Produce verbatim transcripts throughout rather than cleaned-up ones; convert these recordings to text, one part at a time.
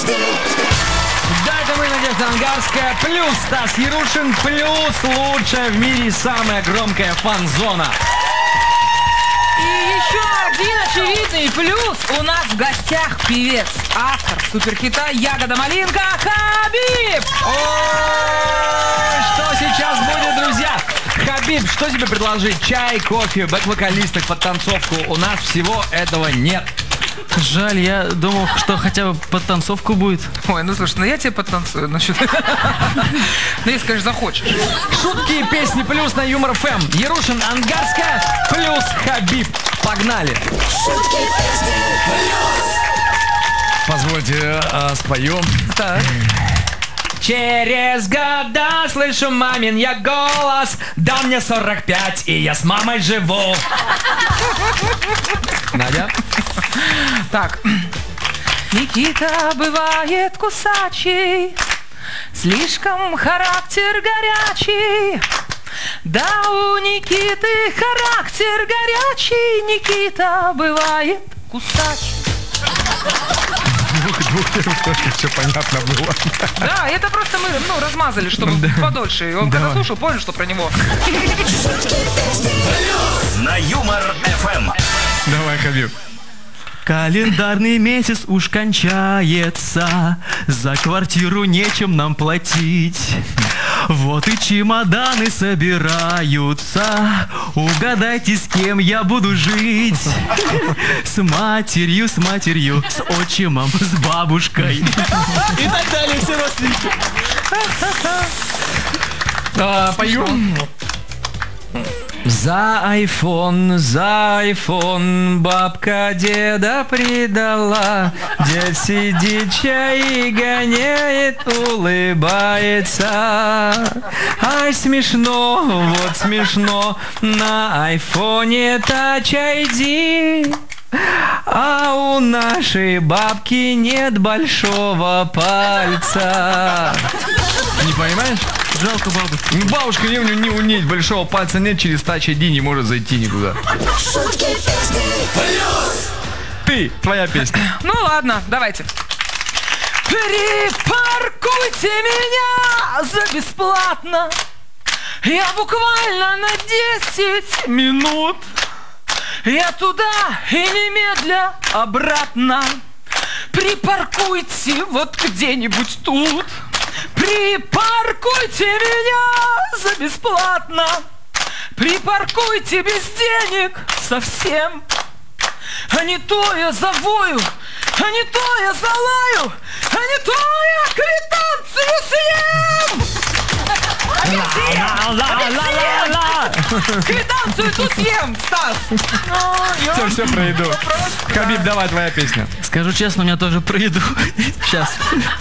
Да, это мы, Надежда Ангарская, плюс Стас Ярушин, плюс лучшая в мире самая громкая фан-зона. И еще один очевидный плюс. У нас в гостях певец, автор суперхита «Ягода малинка» Хабиб. Ой, что сейчас будет, друзья? Хабиб, что тебе предложить? Чай, кофе, бэк-вокалисток, подтанцовку? У нас всего этого нет. Жаль, я думал, что хотя бы подтанцовку будет. Ой, ну слушай, ну я тебе подтанцую. Ну, что... ну если, конечно, захочешь. Шутки и песни плюс на Юмор ФМ. Ярушин, Ангарская, плюс Хабиб. Погнали. Шутки, песни, плюс. Позвольте, а, споем. Так. Через года слышу мамин я голос. Да мне сорок пять, и я с мамой живу. Надя? Так. Никита бывает кусачий, слишком характер горячий. Да, у Никиты характер горячий, Никита бывает кусачий. Двух первых все понятно было. Да, это просто мы, ну, размазали, чтобы да. подольше. И он когда слушал, понял, что про него. На Юмор ФМ. Давай, Хабиб. Календарный месяц уж кончается, за квартиру нечем нам платить. Вот и чемоданы собираются, угадайте, с кем я буду жить. С матерью, с матерью, с отчимом, с бабушкой. И так далее, все родственники. Пою. За айфон, за айфон бабка деда предала. Дед сидит, чай гоняет, улыбается. Ай, смешно, вот смешно, на айфоне Touch ай ди. А у нашей бабки нет большого пальца. Не понимаешь? Жалко бабушку. Бабушка не, не, у нее большого пальца нет, через Touch ай ди не может зайти никуда. Шутки, песни, плюс. Ты, твоя песня. Ну ладно, давайте. Припаркуйте меня за бесплатно. Я буквально на десять минут. Я туда и немедля обратно. Припаркуйте вот где-нибудь тут. Припаркуйте меня за бесплатно. Припаркуйте без денег совсем. А не то я завою, а не то я залаю, а не то я квитанцию съем. Квитанцию ту съем, Стас. Все, все про еду. Хабиб, давай, твоя песня. Скажу честно, у меня тоже про еду. Сейчас.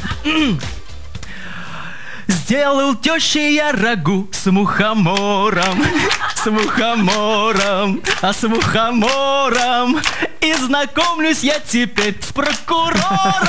Сделал тещи я рагу с мухомором, с мухомором, а с мухомором. И знакомлюсь я теперь с прокурором.